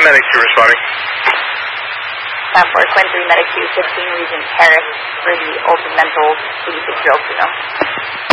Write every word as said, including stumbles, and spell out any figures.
Medic two responding. Time for Quinn three, Medic two, fifteen Regent Terrace for the Ultra Mental eighty-six year old female.